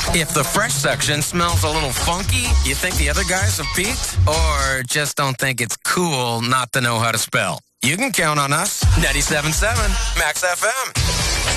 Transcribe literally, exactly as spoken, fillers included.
If the fresh section smells a little funky, you think the other guys have peaked? Or just don't think it's cool not to know how to spell? You can count on us. ninety-seven point seven Max F M.